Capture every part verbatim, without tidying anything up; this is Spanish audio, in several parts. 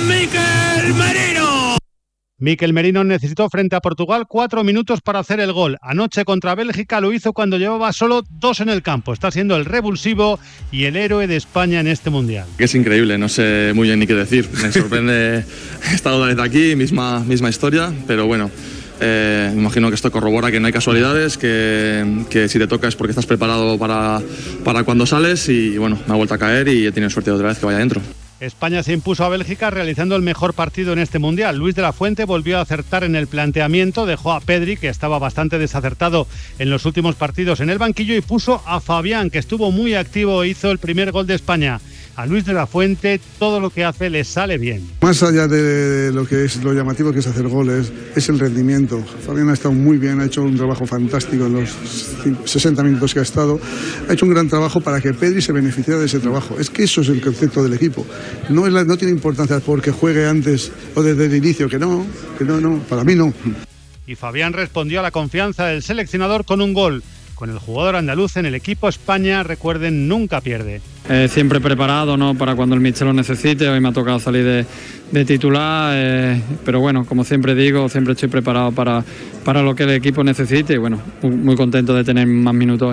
Mikel Merino. Mikel Merino necesitó frente a Portugal cuatro minutos para hacer el gol. Anoche contra Bélgica lo hizo cuando llevaba solo dos en el campo. Está siendo el revulsivo y el héroe de España en este Mundial. Es increíble, no sé muy bien ni qué decir. Me sorprende, he estado una vez aquí, misma, misma historia, pero bueno, eh, imagino que esto corrobora que no hay casualidades, que, que si te toca es porque estás preparado para, para cuando sales y bueno, me ha vuelto a caer y he tenido suerte de otra vez que vaya adentro. España se impuso a Bélgica realizando el mejor partido en este Mundial. Luis de la Fuente volvió a acertar en el planteamiento, dejó a Pedri, que estaba bastante desacertado en los últimos partidos, en el banquillo y puso a Fabián, que estuvo muy activo e hizo el primer gol de España. A Luis de la Fuente todo lo que hace le sale bien. Más allá de lo que es lo llamativo que es hacer goles, es el rendimiento. Fabián ha estado muy bien, ha hecho un trabajo fantástico en los sesenta minutos que ha estado. Ha hecho un gran trabajo para que Pedri se beneficiara de ese trabajo. Es que eso es el concepto del equipo. No, es la, no tiene importancia porque juegue antes o desde el inicio, que no, que no, no, para mí no. Y Fabián respondió a la confianza del seleccionador con un gol. Con el jugador andaluz en el equipo, España, recuerden, nunca pierde. Eh, siempre preparado, ¿no?, para cuando el míster lo necesite. Hoy me ha tocado salir de, de titular, eh, pero bueno, como siempre digo, siempre estoy preparado para, para lo que el equipo necesite y bueno, muy, muy contento de tener más minutos hoy.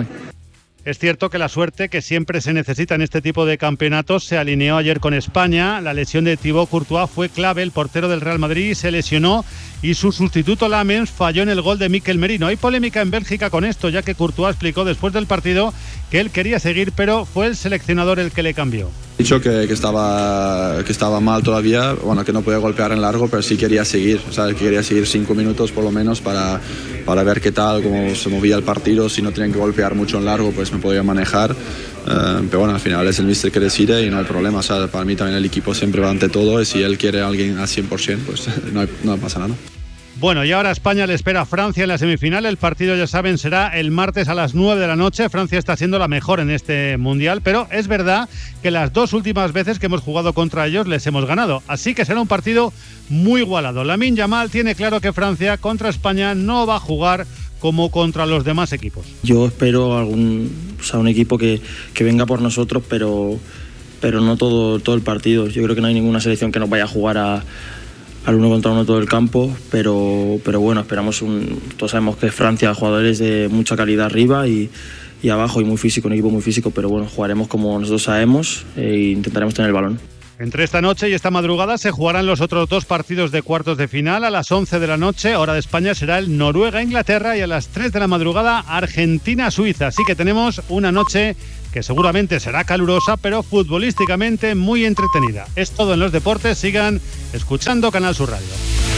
Es cierto que la suerte que siempre se necesita en este tipo de campeonatos se alineó ayer con España. La lesión de Thibaut Courtois fue clave. El portero del Real Madrid se lesionó y su sustituto Lamens falló en el gol de Mikel Merino. Hay polémica en Bélgica con esto, ya que Courtois explicó después del partido que él quería seguir, pero fue el seleccionador el que le cambió. He dicho que, que, estaba, que estaba mal todavía, bueno, que no podía golpear en largo, pero sí quería seguir, o sea, que quería seguir cinco minutos por lo menos para, para ver qué tal, cómo se movía el partido. Si no tenían que golpear mucho en largo, pues me podía manejar. Uh, pero bueno, al final es el míster que decide y no hay problema. O sea, para mí también el equipo siempre va ante todo y si él quiere a alguien al cien por ciento, pues no, hay, no pasa nada. Bueno, y ahora España le espera a Francia en la semifinal. El partido, ya saben, será el martes a las nueve de la noche. Francia está siendo la mejor en este Mundial, pero es verdad que las dos últimas veces que hemos jugado contra ellos les hemos ganado. Así que será un partido muy igualado. Lamine Yamal tiene claro que Francia contra España no va a jugar como contra los demás equipos. Yo espero algún, o sea, un equipo que, que venga por nosotros, pero, pero no todo, todo el partido. Yo creo que no hay ninguna selección que nos vaya a jugar a al uno contra uno todo el campo, pero, pero bueno, esperamos un, todos sabemos que Francia, jugadores de mucha calidad arriba y, y abajo y muy físico, un equipo muy físico, pero bueno, jugaremos como nosotros sabemos e intentaremos tener el balón. Entre esta noche y esta madrugada se jugarán los otros dos partidos de cuartos de final. A las once de la noche, hora de España, será el Noruega-Inglaterra y a las tres de la madrugada Argentina-Suiza. Así que tenemos una noche que seguramente será calurosa, pero futbolísticamente muy entretenida. Es todo en los deportes. Sigan escuchando Canal Sur Radio.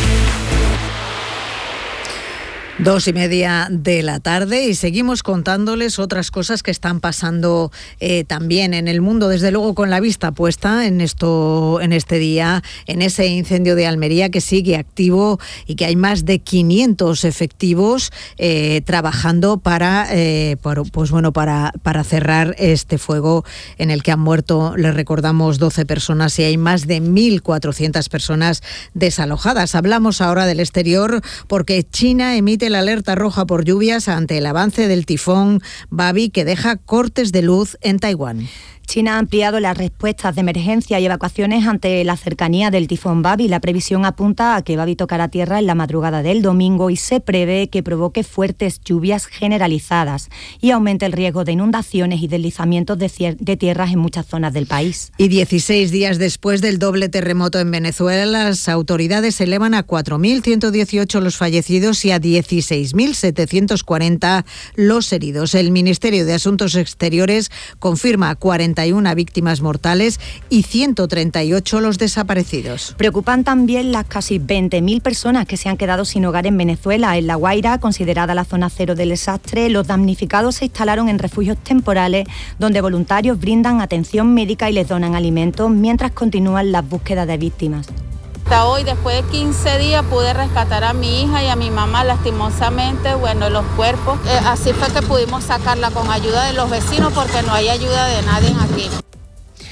Dos y media de la tarde y seguimos contándoles otras cosas que están pasando eh, también en el mundo, desde luego con la vista puesta en esto, en este día, en ese incendio de Almería que sigue activo y que hay más de quinientos efectivos eh, trabajando para, eh, por, pues bueno, para, para cerrar este fuego en el que han muerto, les recordamos, doce personas y hay más de mil cuatrocientas personas desalojadas. Hablamos ahora del exterior porque China emite la alerta roja por lluvias ante el avance del tifón Babi que deja cortes de luz en Taiwán. China ha ampliado las respuestas de emergencia y evacuaciones ante la cercanía del tifón Babi. La previsión apunta a que Babi tocará tierra en la madrugada del domingo y se prevé que provoque fuertes lluvias generalizadas y aumente el riesgo de inundaciones y deslizamientos de, cier- de tierras en muchas zonas del país. Y dieciséis días después del doble terremoto en Venezuela, las autoridades elevan a cuatro mil ciento dieciocho los fallecidos y a dieciséis mil setecientos cuarenta los heridos. El Ministerio de Asuntos Exteriores confirma cuarenta y una víctimas mortales y ciento treinta y ocho los desaparecidos. Preocupan también las casi veinte mil personas que se han quedado sin hogar en Venezuela. En La Guaira, considerada la zona cero del desastre, los damnificados se instalaron en refugios temporales donde voluntarios brindan atención médica y les donan alimentos mientras continúan las búsquedas de víctimas. Hasta hoy, después de quince días, pude rescatar a mi hija y a mi mamá, lastimosamente, bueno, los cuerpos. Eh, así fue que pudimos sacarla con ayuda de los vecinos porque no hay ayuda de nadie aquí.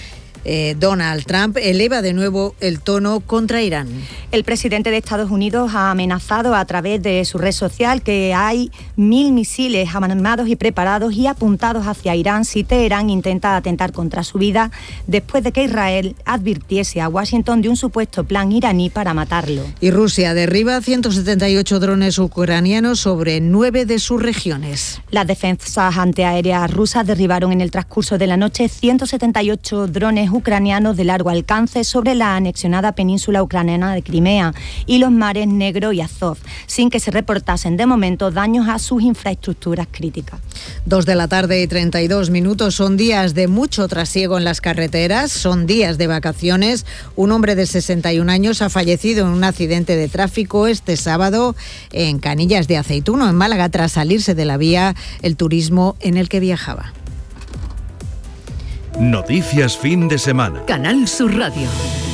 eh, Donald Trump eleva de nuevo el tono contra Irán. El presidente de Estados Unidos ha amenazado a través de su red social que hay mil misiles armados y preparados y apuntados hacia Irán si Teherán intenta atentar contra su vida, después de que Israel advirtiese a Washington de un supuesto plan iraní para matarlo. Y Rusia derriba ciento setenta y ocho drones ucranianos sobre nueve de sus regiones. Las defensas antiaéreas rusas derribaron en el transcurso de la noche ciento setenta y ocho drones ucranianos de largo alcance sobre la anexionada península ucraniana de Crimea y los mares Negro y Azov, sin que se reportasen de momento daños a sus infraestructuras críticas. Dos de la tarde y treinta y dos minutos. Son días de mucho trasiego en las carreteras, son días de vacaciones. Un hombre de sesenta y un años ha fallecido en un accidente de tráfico este sábado en Canillas de Aceituno, en Málaga, tras salirse de la vía el turismo en el que viajaba. Noticias fin de semana. Canal Sur Radio.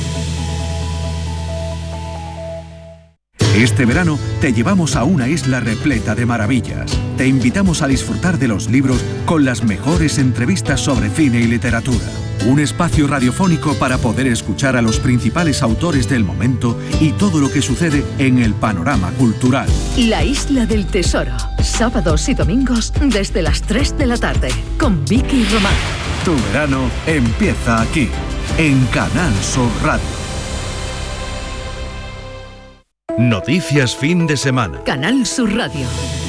Este verano te llevamos a una isla repleta de maravillas. Te invitamos a disfrutar de los libros con las mejores entrevistas sobre cine y literatura. Un espacio radiofónico para poder escuchar a los principales autores del momento y todo lo que sucede en el panorama cultural. La Isla del Tesoro. Sábados y domingos desde las tres de la tarde. Con Vicky Román. Tu verano empieza aquí, en Canal Sur Radio. Noticias fin de semana. Canal Sur Radio.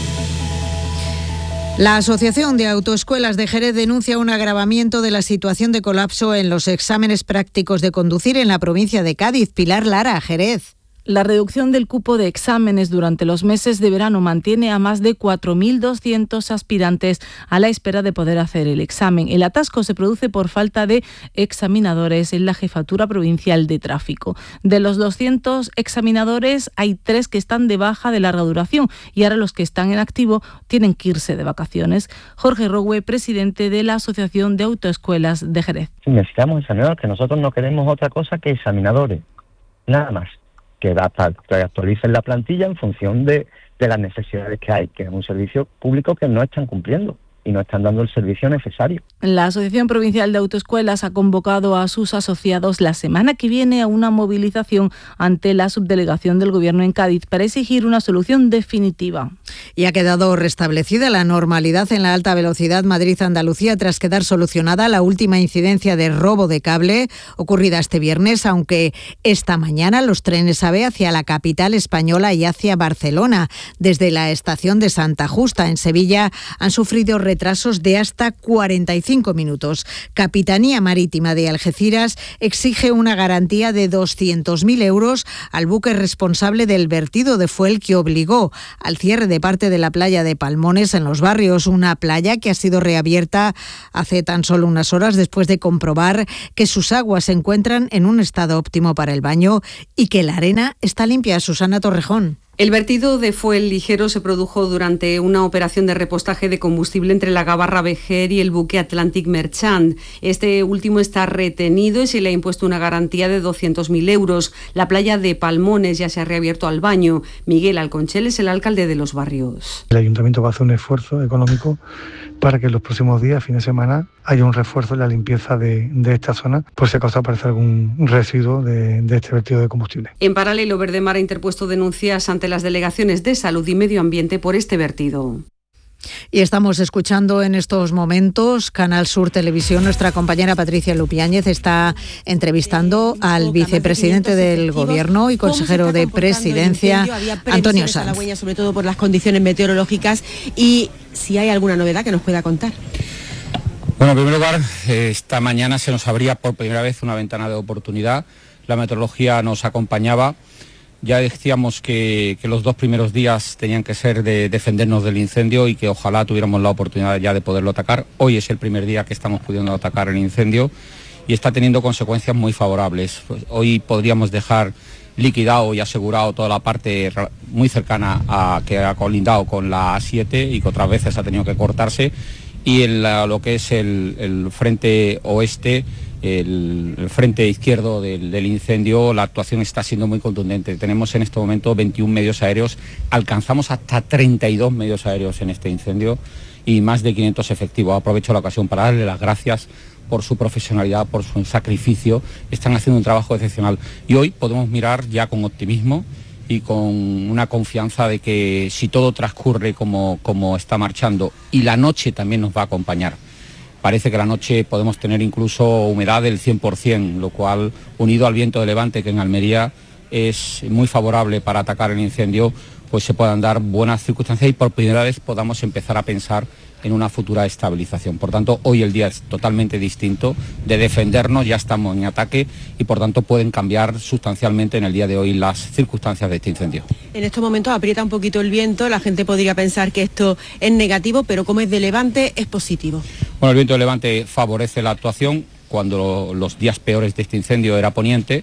La Asociación de Autoescuelas de Jerez denuncia un agravamiento de la situación de colapso en los exámenes prácticos de conducir en la provincia de Cádiz. Pilar Lara, Jerez. La reducción del cupo de exámenes durante los meses de verano mantiene a más de cuatro mil doscientos aspirantes a la espera de poder hacer el examen. El atasco se produce por falta de examinadores en la Jefatura Provincial de Tráfico. De los doscientos examinadores, hay tres que están de baja de larga duración y ahora los que están en activo tienen que irse de vacaciones. Jorge Rowe, presidente de la Asociación de Autoescuelas de Jerez. Necesitamos examinadores, que nosotros no queremos otra cosa que examinadores, nada más. Que, que actualicen la plantilla en función de, de las necesidades que hay, que es un servicio público que no están cumpliendo y no están dando el servicio necesario. La Asociación Provincial de Autoescuelas ha convocado a sus asociados la semana que viene a una movilización ante la subdelegación del Gobierno en Cádiz para exigir una solución definitiva. Y ha quedado restablecida la normalidad en la alta velocidad Madrid-Andalucía tras quedar solucionada la última incidencia de robo de cable ocurrida este viernes, aunque esta mañana los trenes AVE hacia la capital española y hacia Barcelona, desde la estación de Santa Justa en Sevilla, han sufrido retrasos de hasta cuarenta y cinco minutos. Capitanía Marítima de Algeciras exige una garantía de doscientos mil euros al buque responsable del vertido de fuel que obligó al cierre de parte de la playa de Palmones en Los Barrios, una playa que ha sido reabierta hace tan solo unas horas después de comprobar que sus aguas se encuentran en un estado óptimo para el baño y que la arena está limpia. Susana Torrejón. El vertido de fuel ligero se produjo durante una operación de repostaje de combustible entre la Gabarra Vejer y el buque Atlantic Merchant. Este último está retenido y se le ha impuesto una garantía de doscientos mil euros. La playa de Palmones ya se ha reabierto al baño. Miguel Alconchel es el alcalde de Los Barrios. El ayuntamiento va a hacer un esfuerzo económico para que en los próximos días, fin de semana, haya un refuerzo en la limpieza de, de esta zona, por si acaso aparece algún residuo de, de este vertido de combustible. En paralelo, Verdemar ha interpuesto denuncias ante las delegaciones de Salud y Medio Ambiente por este vertido. Y estamos escuchando en estos momentos Canal Sur Televisión. Nuestra compañera Patricia Lupiáñez está entrevistando al vicepresidente del Gobierno y consejero de Presidencia, Antonio Sanz. Sobre todo por las condiciones meteorológicas, y si hay alguna novedad que nos pueda contar. Bueno, en primer lugar, esta mañana se nos abría por primera vez una ventana de oportunidad. La meteorología nos acompañaba. Ya decíamos que, que los dos primeros días tenían que ser de defendernos del incendio y que ojalá tuviéramos la oportunidad ya de poderlo atacar. Hoy es el primer día que estamos pudiendo atacar el incendio y está teniendo consecuencias muy favorables. Pues hoy podríamos dejar liquidado y asegurado toda la parte muy cercana a que ha colindado con la A siete y que otras veces ha tenido que cortarse, y en la, lo que es el, el frente oeste, el, el frente izquierdo del, del incendio, la actuación está siendo muy contundente. Tenemos en este momento veintiún medios aéreos, alcanzamos hasta treinta y dos medios aéreos en este incendio y más de quinientos efectivos. Aprovecho la ocasión para darle las gracias por su profesionalidad, por su sacrificio, están haciendo un trabajo excepcional. Y hoy podemos mirar ya con optimismo y con una confianza de que si todo transcurre como, como está marchando, y la noche también nos va a acompañar. Parece que la noche podemos tener incluso humedad del cien por ciento, lo cual, unido al viento de levante, que en Almería es muy favorable para atacar el incendio, pues se puedan dar buenas circunstancias y por primera vez podamos empezar a pensar en una futura estabilización. Por tanto, hoy el día es totalmente distinto de defendernos, ya estamos en ataque y por tanto pueden cambiar sustancialmente en el día de hoy las circunstancias de este incendio. En estos momentos aprieta un poquito el viento, la gente podría pensar que esto es negativo, pero como es de levante, es positivo. Bueno, el viento de levante favorece la actuación. Cuando los días peores de este incendio era poniente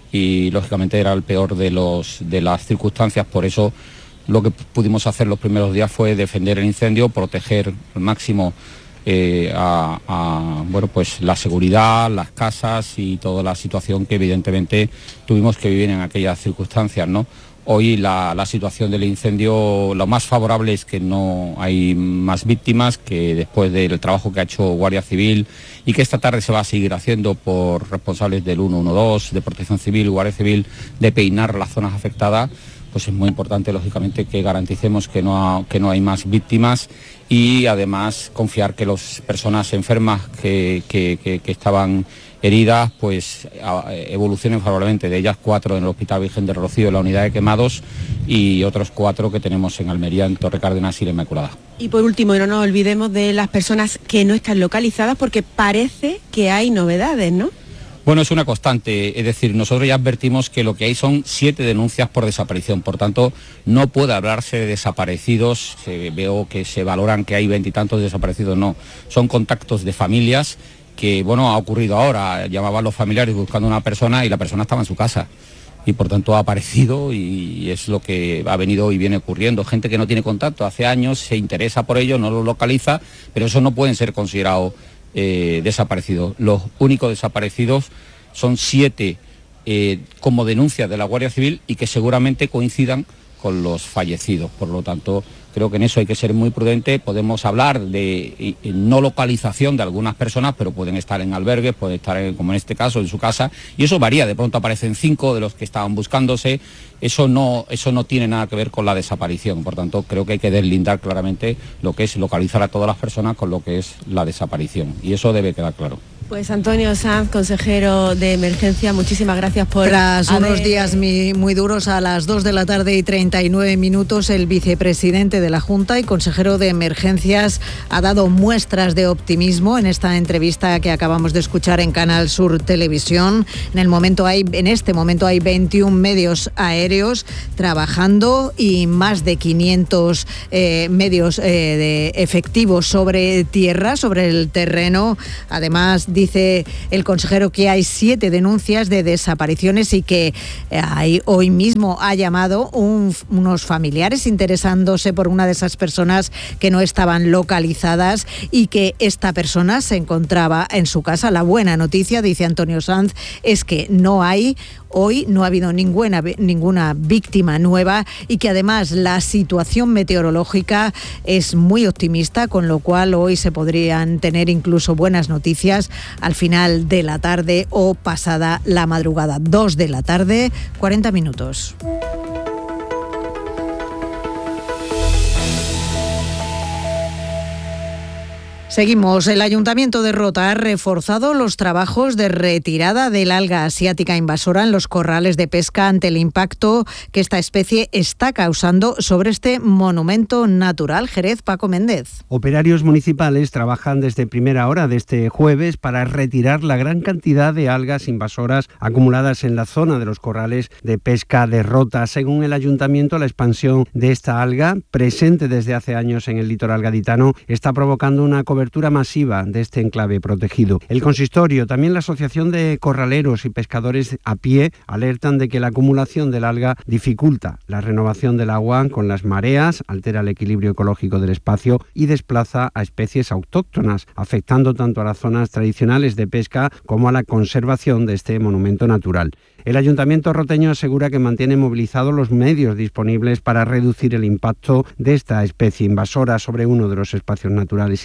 y lógicamente era el peor de, los, de las circunstancias, por eso lo que pudimos hacer los primeros días fue defender el incendio, proteger al máximo eh, a, a bueno, pues la seguridad, las casas y toda la situación que evidentemente tuvimos que vivir en aquellas circunstancias, ¿no? Hoy la, la situación del incendio, lo más favorable es que no hay más víctimas, que después del trabajo que ha hecho Guardia Civil y que esta tarde se va a seguir haciendo por responsables del ciento doce, de Protección Civil, Guardia Civil, de peinar las zonas afectadas, pues es muy importante, lógicamente, que garanticemos que no, ha, que no hay más víctimas y además confiar que las personas enfermas que, que, que, que estaban heridas pues evolucionen favorablemente. De ellas, cuatro en el Hospital Virgen del Rocío, en la unidad de quemados, y otros cuatro que tenemos en Almería, en Torre Cárdenas y La Inmaculada. Y por último, y no nos olvidemos de las personas que no están localizadas, porque parece que hay novedades, ¿no? Bueno, es una constante, es decir, nosotros ya advertimos que lo que hay son siete denuncias por desaparición, por tanto, no puede hablarse de desaparecidos. Se, veo que se valoran que hay veintitantos desaparecidos, no, son contactos de familias que, bueno, ha ocurrido ahora, llamaban los familiares buscando a una persona y la persona estaba en su casa y por tanto ha aparecido y es lo que ha venido y viene ocurriendo. Gente que no tiene contacto hace años, se interesa por ello, no lo localiza, pero eso no pueden ser considerados Eh, desaparecidos. Los únicos desaparecidos son siete eh, como denuncias de la Guardia Civil y que seguramente coincidan con los fallecidos. Por lo tanto, creo que en eso hay que ser muy prudente. Podemos hablar de eh, no localización de algunas personas, pero pueden estar en albergues, pueden estar, en, como en este caso, en su casa, y eso varía. De pronto aparecen cinco de los que estaban buscándose. Eso no, eso no tiene nada que ver con la desaparición. Por tanto, creo que hay que deslindar claramente lo que es localizar a todas las personas con lo que es la desaparición. Y eso debe quedar claro. Pues Antonio Sanz, consejero de emergencia, muchísimas gracias por... Tras haber... unos días muy, muy duros, a las dos de la tarde y treinta y nueve minutos, el vicepresidente de la Junta y consejero de Emergencias ha dado muestras de optimismo en esta entrevista que acabamos de escuchar en Canal Sur Televisión. En, el momento hay, en este momento hay veintiún medios aéreos trabajando y más de quinientos eh, medios eh, de efectivos sobre tierra, sobre el terreno. Además, dice el consejero que hay siete denuncias de desapariciones y que hay, hoy mismo ha llamado un, unos familiares interesándose por una de esas personas que no estaban localizadas y que esta persona se encontraba en su casa. La buena noticia, dice Antonio Sanz, es que no hay Hoy no ha habido ninguna, ninguna víctima nueva y que además la situación meteorológica es muy optimista, con lo cual hoy se podrían tener incluso buenas noticias al final de la tarde o pasada la madrugada. Dos de la tarde, cuarenta minutos. Seguimos. El Ayuntamiento de Rota ha reforzado los trabajos de retirada del alga asiática invasora en los corrales de pesca ante el impacto que esta especie está causando sobre este monumento natural. Jerez, Paco Méndez. Operarios municipales trabajan desde primera hora de este jueves para retirar la gran cantidad de algas invasoras acumuladas en la zona de los corrales de pesca de Rota. Según el Ayuntamiento, la expansión de esta alga, presente desde hace años en el litoral gaditano, está provocando una cobertura masiva de este enclave protegido. El consistorio, también la Asociación de Corraleros y Pescadores a Pie, alertan de que la acumulación del alga dificulta la renovación del agua con las mareas, altera el equilibrio ecológico del espacio y desplaza a especies autóctonas, afectando tanto a las zonas tradicionales de pesca como a la conservación de este monumento natural. El Ayuntamiento roteño asegura que mantiene movilizados los medios disponibles para reducir el impacto de esta especie invasora sobre uno de los espacios naturales y patrimoniales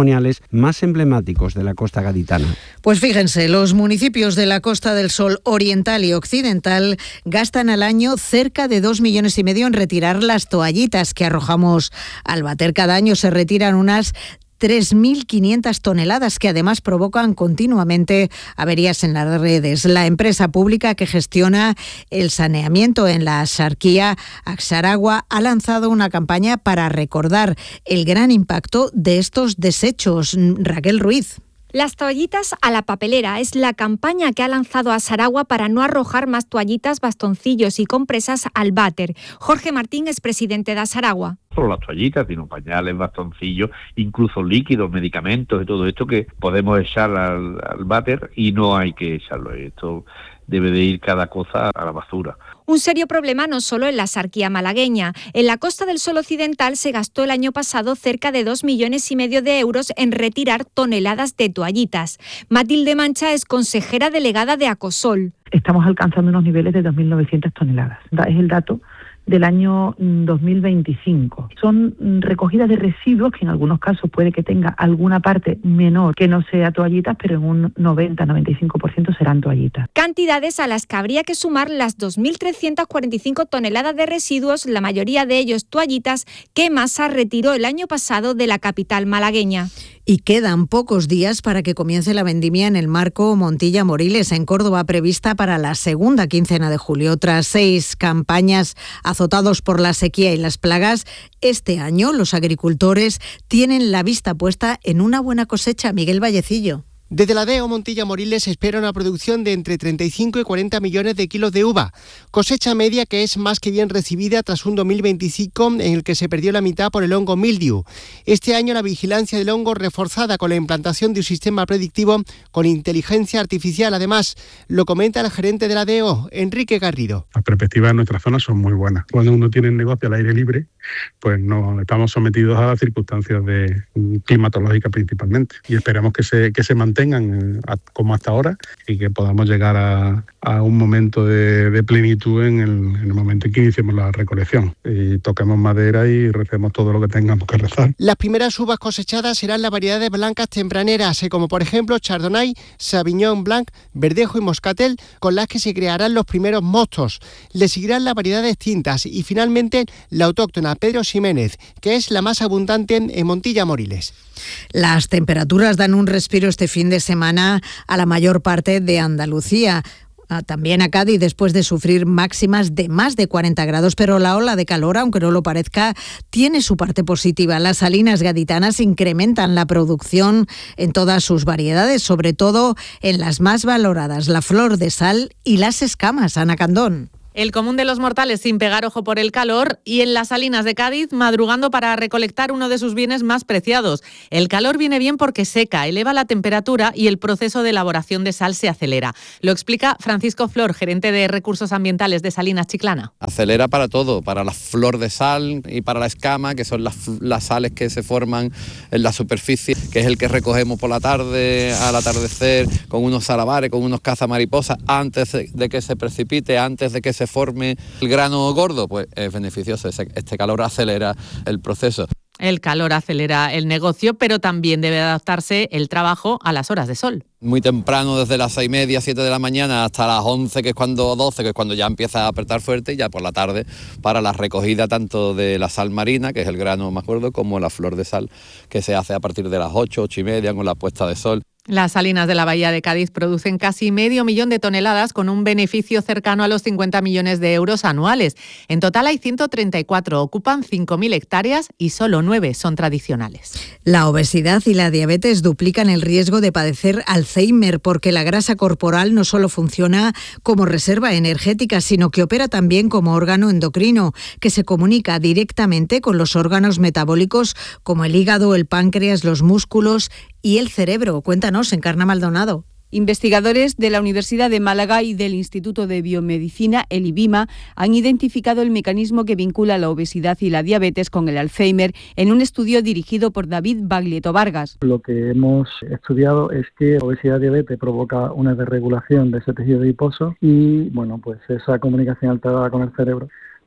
patrimoniales más emblemáticos de la costa gaditana. Pues fíjense, los municipios de la Costa del Sol oriental y occidental gastan al año cerca de dos millones y medio en retirar las toallitas que arrojamos al váter. Cada año se retiran unas tres mil quinientas toneladas que además provocan continuamente averías en las redes. La empresa pública que gestiona el saneamiento en la Axarquía, Axaragua, ha lanzado una campaña para recordar el gran impacto de estos desechos. Raquel Ruiz. Las toallitas a la papelera es la campaña que ha lanzado Axaragua para no arrojar más toallitas, bastoncillos y compresas al váter. Jorge Martín es presidente de Axaragua. No solo las toallitas, sino pañales, bastoncillos, incluso líquidos, medicamentos y todo esto que podemos echar al, al váter y no hay que echarlo. Esto debe de ir cada cosa a la basura. Un serio problema no solo en la Axarquía malagueña. En la Costa del Sol occidental se gastó el año pasado cerca de dos millones y medio de euros en retirar toneladas de toallitas. Matilde Mancha es consejera delegada de Acosol. Estamos alcanzando unos niveles de dos mil novecientas toneladas. Es el dato del año dos mil veinticinco. Son recogidas de residuos que en algunos casos puede que tenga alguna parte menor que no sea toallitas, pero en un noventa a noventa y cinco por ciento serán toallitas. Cantidades a las que habría que sumar las dos mil trescientas cuarenta y cinco toneladas de residuos, la mayoría de ellos toallitas, que Masa retiró el año pasado de la capital malagueña. Y quedan pocos días para que comience la vendimia en el marco Montilla-Moriles, en Córdoba, prevista para la segunda quincena de julio. Tras seis campañas azotados por la sequía y las plagas, este año los agricultores tienen la vista puesta en una buena cosecha. Miguel Vallecillo. Desde la DEO Montilla-Moriles se espera una producción de entre treinta y cinco y cuarenta millones de kilos de uva, cosecha media que es más que bien recibida tras un dos mil veinticinco en el que se perdió la mitad por el hongo mildiu. Este año la vigilancia del hongo reforzada con la implantación de un sistema predictivo con inteligencia artificial. Además, lo comenta el gerente de la DEO, Enrique Garrido. Las perspectivas en nuestra zona son muy buenas. Cuando uno tiene un negocio al aire libre, pues no estamos sometidos a las circunstancias de climatológicas principalmente y esperamos que se, que se mantenga tengan como hasta ahora y que podamos llegar a, a un momento de, de plenitud en el, en el momento en que iniciemos la recolección y toquemos madera y recemos todo lo que tengamos que rezar. Las primeras uvas cosechadas serán las variedades blancas tempraneras, como por ejemplo Chardonnay, Sauvignon Blanc, Verdejo y Moscatel, con las que se crearán los primeros mostos. Le seguirán las variedades tintas y finalmente la autóctona Pedro Ximénez, que es la más abundante en Montilla-Moriles. Las temperaturas dan un respiro este fin de semana a la mayor parte de Andalucía. También a Cádiz, después de sufrir máximas de más de cuarenta grados, pero la ola de calor, aunque no lo parezca, tiene su parte positiva. Las salinas gaditanas incrementan la producción en todas sus variedades, sobre todo en las más valoradas, la flor de sal y las escamas. Ana Candón. El común de los mortales sin pegar ojo por el calor y en las salinas de Cádiz madrugando para recolectar uno de sus bienes más preciados. El calor viene bien porque seca, eleva la temperatura y el proceso de elaboración de sal se acelera. Lo explica Francisco Flor, gerente de Recursos Ambientales de Salinas Chiclana. Acelera para todo, para la flor de sal y para la escama, que son las, las sales que se forman en la superficie, que es el que recogemos por la tarde, al atardecer, con unos salabares, con unos cazamariposas, antes de que se precipite, antes de que se forme el grano gordo, pues es beneficioso. Este calor acelera el proceso. El calor acelera el negocio, pero también debe adaptarse el trabajo a las horas de sol. Muy temprano, desde las seis y media, siete de la mañana, hasta las once, que es cuando doce, que es cuando ya empieza a apretar fuerte, y ya por la tarde para la recogida tanto de la sal marina, que es el grano más gordo, como la flor de sal, que se hace a partir de las ocho, ocho y media, con la puesta de sol. Las salinas de la Bahía de Cádiz producen casi medio millón de toneladas con un beneficio cercano a los cincuenta millones de euros anuales. En total hay ciento treinta y cuatro, ocupan cinco mil hectáreas y solo nueve son tradicionales. La obesidad y la diabetes duplican el riesgo de padecer Alzheimer porque la grasa corporal no solo funciona como reserva energética, sino que opera también como órgano endocrino, que se comunica directamente con los órganos metabólicos como el hígado, el páncreas, los músculos y el cerebro. Cuéntanos, Encarna Maldonado. Investigadores de la Universidad de Málaga y del Instituto de Biomedicina, el IBIMA, han identificado el mecanismo que vincula la obesidad y la diabetes con el Alzheimer en un estudio dirigido por David Baglietto Vargas. Lo que hemos estudiado es que obesidad y diabetes provoca una desregulación de ese tejido adiposo y, bueno, pues esa comunicación alterada con el cerebro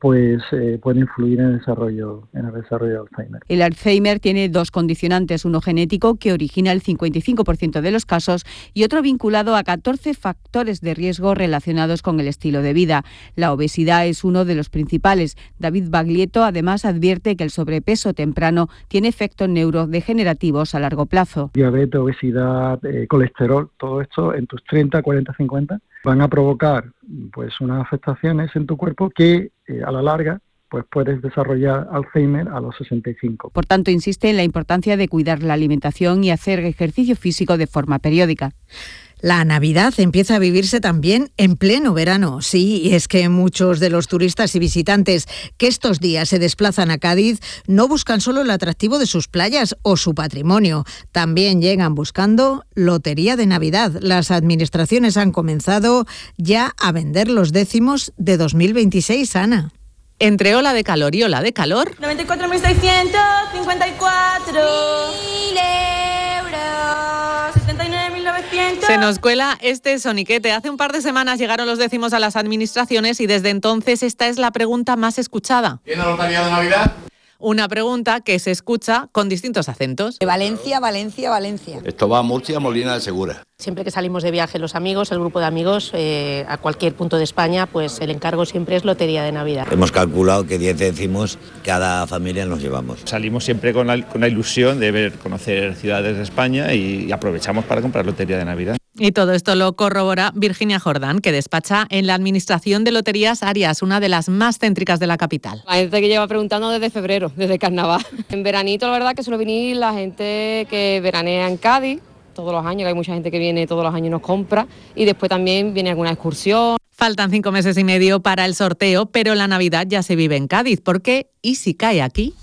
pues eh, puede influir en el desarrollo, en el desarrollo de Alzheimer. El Alzheimer tiene dos condicionantes, uno genético que origina el cincuenta y cinco por ciento de los casos y otro vinculado a catorce factores de riesgo relacionados con el estilo de vida. La obesidad es uno de los principales. David Baglietto además advierte que el sobrepeso temprano tiene efectos neurodegenerativos a largo plazo. Diabetes, obesidad, eh, colesterol, todo esto en tus treinta, cuarenta, cincuenta van a provocar pues unas afectaciones en tu cuerpo que eh, a la larga pues puedes desarrollar Alzheimer a los sesenta y cinco. Por tanto, insiste en la importancia de cuidar la alimentación y hacer ejercicio físico de forma periódica. La Navidad empieza a vivirse también en pleno verano. Sí, y es que muchos de los turistas y visitantes que estos días se desplazan a Cádiz no buscan solo el atractivo de sus playas o su patrimonio, también llegan buscando lotería de Navidad. Las administraciones han comenzado ya a vender los décimos de dos mil veintiséis, Ana. Entre ola de calor y ola de calor... noventa y cuatro mil seiscientos cincuenta y cuatro mil euros, setenta y nueve mil novecientos... Se nos cuela este soniquete. Hace un par de semanas llegaron los décimos a las administraciones y desde entonces esta es la pregunta más escuchada. ¿Tiene lotería de Navidad? Una pregunta que se escucha con distintos acentos. Valencia, Valencia, Valencia. Esto va a Murcia, Molina de Segura. Siempre que salimos de viaje los amigos, el grupo de amigos, eh, a cualquier punto de España, pues el encargo siempre es lotería de Navidad. Hemos calculado que diez décimos cada familia nos llevamos. Salimos siempre con la, con la ilusión de ver, conocer ciudades de España y, y aprovechamos para comprar lotería de Navidad. Y todo esto lo corrobora Virginia Jordán, que despacha en la Administración de Loterías Arias, una de las más céntricas de la capital. La gente que lleva preguntando desde febrero, desde carnaval. En veranito, la verdad que suele venir la gente que veranea en Cádiz todos los años, que hay mucha gente que viene todos los años y nos compra, y después también viene alguna excursión. Faltan cinco meses y medio para el sorteo, pero la Navidad ya se vive en Cádiz. ¿Por qué? ¿Y si cae aquí?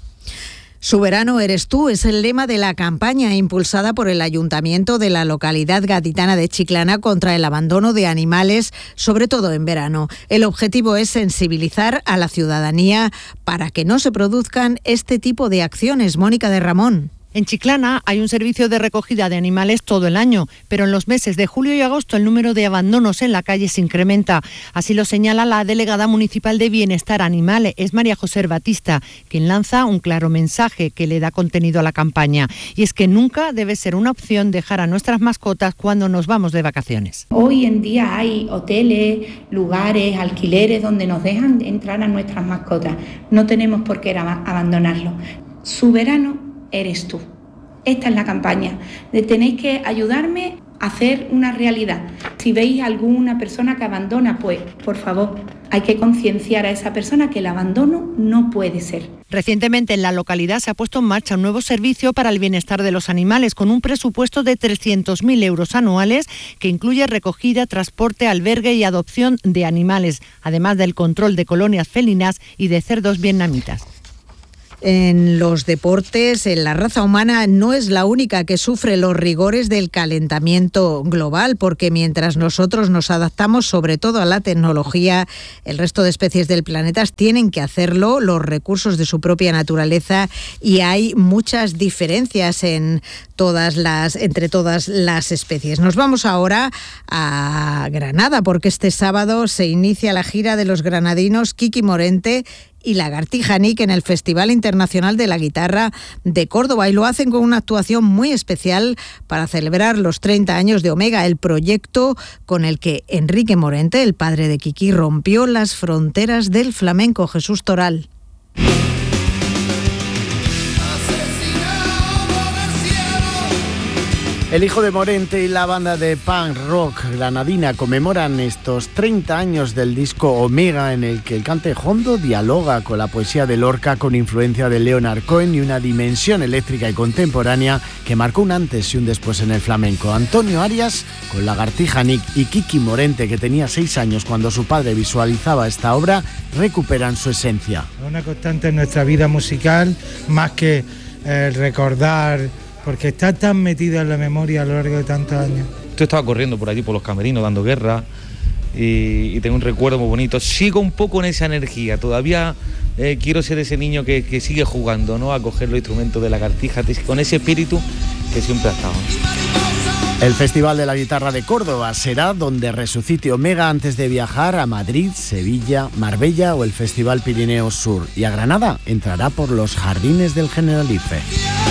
Su verano eres tú es el lema de la campaña impulsada por el Ayuntamiento de la localidad gaditana de Chiclana contra el abandono de animales, sobre todo en verano. El objetivo es sensibilizar a la ciudadanía para que no se produzcan este tipo de acciones. Mónica de Ramón. En Chiclana hay un servicio de recogida de animales todo el año, pero en los meses de julio y agosto el número de abandonos en la calle se incrementa. Así lo señala la delegada municipal de Bienestar Animal, es María José Batista, quien lanza un claro mensaje que le da contenido a la campaña. Y es que nunca debe ser una opción dejar a nuestras mascotas cuando nos vamos de vacaciones. Hoy en día hay hoteles, lugares, alquileres donde nos dejan entrar a nuestras mascotas. No tenemos por qué abandonarlos. Su verano eres tú. Esta es la campaña. De tenéis que ayudarme a hacer una realidad. Si veis a alguna persona que abandona, pues, por favor, hay que concienciar a esa persona que el abandono no puede ser. Recientemente en la localidad se ha puesto en marcha un nuevo servicio para el bienestar de los animales con un presupuesto de trescientos mil euros anuales que incluye recogida, transporte, albergue y adopción de animales, además del control de colonias felinas y de cerdos vietnamitas. En los deportes, en la raza humana no es la única que sufre los rigores del calentamiento global, porque mientras nosotros nos adaptamos sobre todo a la tecnología, el resto de especies del planeta tienen que hacerlo, los recursos de su propia naturaleza, y hay muchas diferencias en todas las, entre todas las especies. Nos vamos ahora a Granada, porque este sábado se inicia la gira de los granadinos Kiki Morente y Lagartija Nick en el Festival Internacional de la Guitarra de Córdoba, y lo hacen con una actuación muy especial para celebrar los treinta años de Omega, el proyecto con el que Enrique Morente, el padre de Kiki, rompió las fronteras del flamenco. Jesús Toral. El hijo de Morente y la banda de punk rock granadina conmemoran estos treinta años del disco Omega, en el que el cante hondo dialoga con la poesía de Lorca con influencia de Leonard Cohen y una dimensión eléctrica y contemporánea que marcó un antes y un después en el flamenco. Antonio Arias con Lagartija Nick y Kiki Morente, que tenía seis años cuando su padre visualizaba esta obra, recuperan su esencia. Una constante en nuestra vida musical, más que eh, recordar, porque está tan metida en la memoria a lo largo de tantos años. Yo estaba corriendo por allí, por los camerinos, dando guerra, y, y tengo un recuerdo muy bonito. Sigo un poco en esa energía, todavía eh, quiero ser ese niño que, que sigue jugando, ¿no? A coger los instrumentos de Lagartija, con ese espíritu que siempre ha estado. El Festival de la Guitarra de Córdoba será donde resucite Omega antes de viajar a Madrid, Sevilla, Marbella o el Festival Pirineos Sur. Y a Granada entrará por los jardines del Generalife.